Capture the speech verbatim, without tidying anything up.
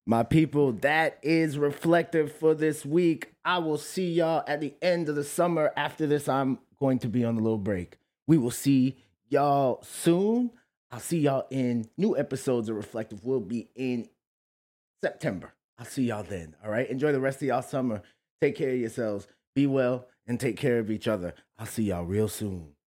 My people, that is reflective for this week. I will see y'all at the end of the summer. After this, I'm going to be on a little break. We will see y'all soon. I'll see y'all in new episodes of Reflective. Will be in September. I'll see y'all then. All right. Enjoy the rest of y'all summer. Take care of yourselves. Be well and take care of each other. I'll see y'all real soon.